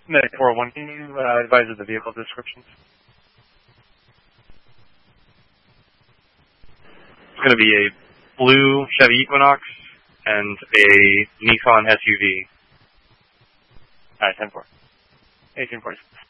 Medic 401, can you advise of the vehicle descriptions? It's going to be a blue Chevy Equinox and a Nissan SUV. 10-4. 1846.